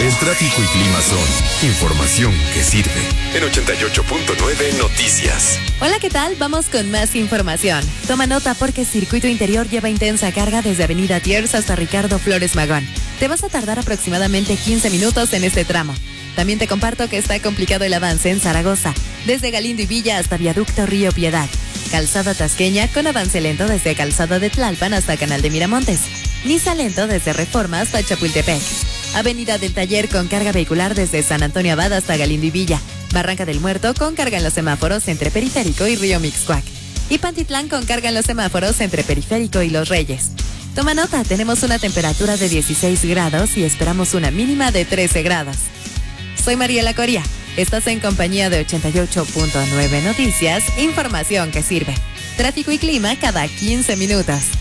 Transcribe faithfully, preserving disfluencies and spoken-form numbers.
El tráfico y clima son información que sirve. En ochenta y ocho punto nueve Noticias. Hola, ¿qué tal? Vamos con más información. Toma nota porque Circuito Interior lleva intensa carga desde Avenida Tiers hasta Ricardo Flores Magón. Te vas a tardar aproximadamente quince minutos en este tramo. También te comparto que está complicado el avance en Zaragoza, desde Galindo y Villa hasta Viaducto Río Piedad. Calzada Tasqueña con avance lento desde Calzada de Tlalpan hasta Canal de Miramontes. Niza lento desde Reforma hasta Chapultepec. Avenida del Taller con carga vehicular desde San Antonio Abad hasta Galindo y Villa. Barranca del Muerto con carga en los semáforos entre Periférico y Río Mixcoac. Y Pantitlán con carga en los semáforos entre Periférico y Los Reyes. Toma nota, tenemos una temperatura de dieciséis grados y esperamos una mínima de trece grados. Soy Mariela Coria. Estás en compañía de ochenta y ocho punto nueve Noticias, información que sirve. Tráfico y clima cada quince minutos.